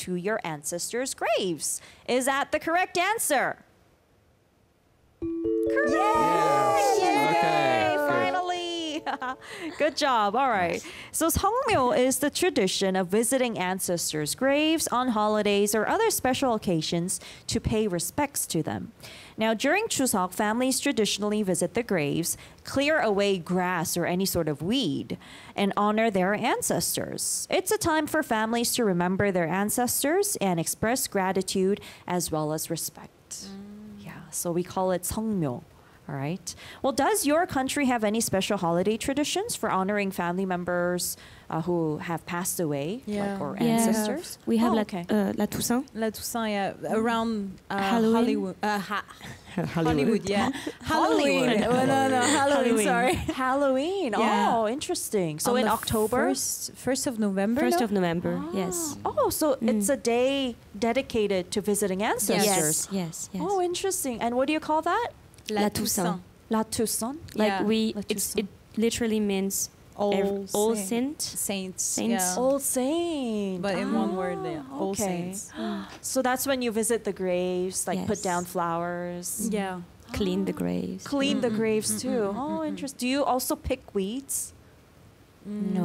to your ancestors' graves. Is that the correct answer? Correct! Yes. Yay! Okay, good. Finally! Good job. All right. So 성묘 is the tradition of visiting ancestors' graves on holidays or other special occasions to pay respects to them. Now, during Chuseok, families traditionally visit the graves, clear away grass or any sort of weed, and honor their ancestors. It's a time for families to remember their ancestors and express gratitude as well as respect. Yeah, so we call it 성묘. All right. Well, does your country have any special holiday traditions for honoring family members who have passed away, Yeah. or Yeah. ancestors? We have Oh, La, okay. La Toussaint. La Toussaint, yeah, around Halloween? Hollywood. Hollywood, yeah. Hollywood. Oh, no, Halloween, sorry. Halloween. Yeah. Oh, interesting. So On in the October? First of November? 1st no? of November, yes. Oh, so it's a day dedicated to visiting ancestors. Yes, yes. Oh, interesting. And what do you call that? La Toussaint. La Toussaint? Like Yeah. La it Toussaint. literally means all saint. Saints. Saints. Yeah. Old Saint. But in one word, yeah. All okay. Saints. So that's when you visit the graves, like put Yes. down flowers. Yeah. Clean the graves. Clean the graves too. Oh, interesting. Do you also pick weeds? No,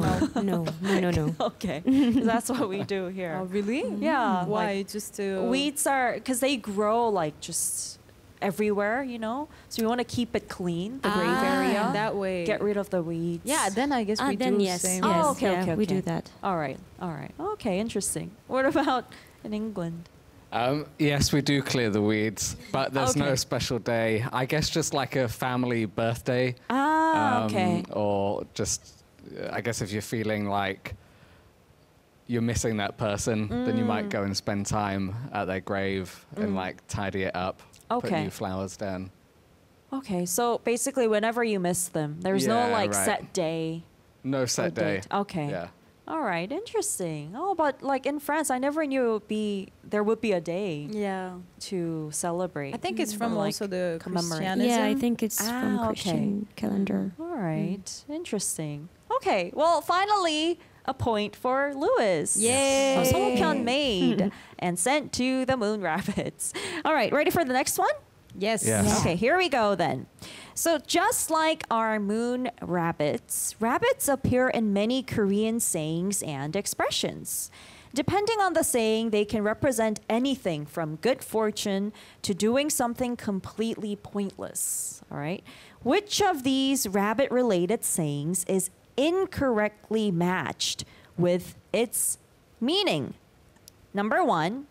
no. Okay. That's what we do here. Oh, really? Yeah. Why? like, Just to... weeds are, because they grow like just everywhere, you know? So we want to keep it clean, the grave area. That way. Get rid of the weeds. Yeah, then I guess we then do yes, same. yes, Oh, okay, yeah, okay, we okay. do that. All right. All right. Okay, interesting. What about in England? Yes, we do clear the weeds, but there's no Okay. special day. I guess just like a family birthday. Okay. Or just, I guess if you're feeling like you're missing that person, then you might go and spend time at their grave and like tidy it up, put Okay. new flowers down. Okay, so basically whenever you miss them, there's no Yeah, like right. set day. No or set day. date. Okay. Yeah. All right, interesting. Oh, but like in France, I never knew there would be a day Yeah. to celebrate. I think it's or, from like, also the commemorate. Christianism. Yeah, I think it's Ah, from okay. Christian calendar. All right, interesting. Okay, well, finally, a point for Lewis. Yay. Songpyeon made and sent to the Moon Rabbits. All right, ready for the next one? Yes. Yes. Yeah. Okay, here we go then. So just like our moon rabbits, rabbits appear in many Korean sayings and expressions. Depending on the saying, they can represent anything from good fortune to doing something completely pointless. All right. Which of these rabbit-related sayings is incorrectly matched with its meaning? Number 1,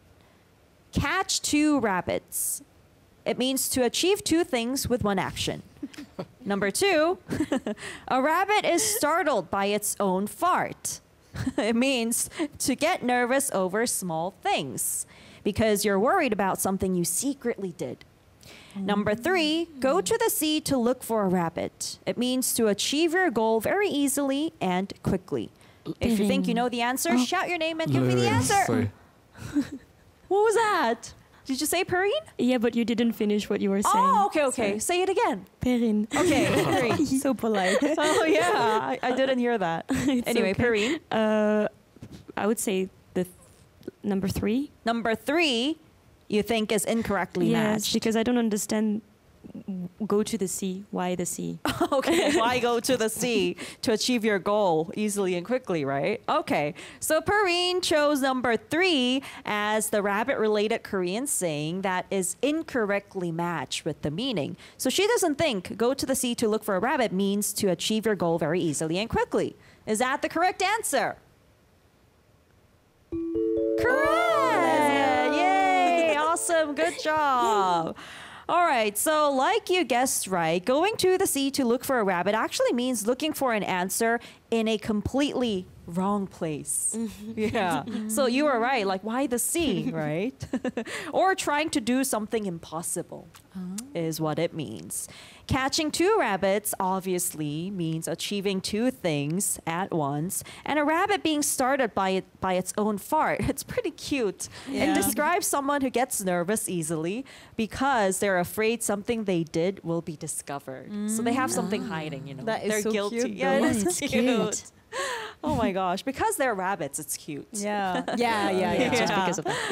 catch 2 rabbits. It means to achieve 2 things with 1 action. Number 2, a rabbit is startled by its own fart. It means to get nervous over small things because you're worried about something you secretly did. Number 3, go to the sea to look for a rabbit. It means to achieve your goal very easily and quickly. If you think you know the answer, shout your name and give me the answer. Sorry. What was that? Did you say Perrine? Yeah, but you didn't finish what you were saying. Oh, okay. Sorry. Say it again. Perrine. Okay, Perrine. So polite. Oh, yeah. I didn't hear that. Anyway, okay. Perrine. I would say the number 3. Number 3, you think is incorrectly Yes, matched. because I don't understand. Go to the sea. Why the sea? Okay, why go to the sea to achieve your goal easily and quickly, right? Okay, so Perrine chose number 3 as the rabbit-related Korean saying that is incorrectly matched with the meaning. So she doesn't think go to the sea to look for a rabbit means to achieve your goal very easily and quickly. Is that the correct answer? Correct! Yay! Awesome, good job. All right, so like you guessed right, going to the sea to look for a rabbit actually means looking for an answer in a completely wrong place. Yeah. So you were right, like why the sea, right? Or trying to do something impossible is what it means. Catching 2 rabbits obviously means achieving 2 things at once, and a rabbit being startled by its own fart. It's pretty cute. It Yeah. describes someone who gets nervous easily because they're afraid something they did will be discovered. So they have something hiding, you know. That is they're so guilty. cute, Yeah, though. it is It's cute. cute. Oh my gosh. Because they're rabbits, it's cute. Yeah. Yeah. Just because of that.